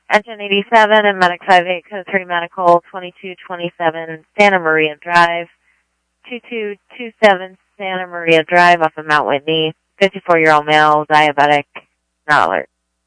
Engine 87 and Medic 58, Code 3 Medical, 2227 Santa Maria Drive, 2227 Santa Maria Drive off of Mount Whitney, 54-year-old male, diabetic, not alert.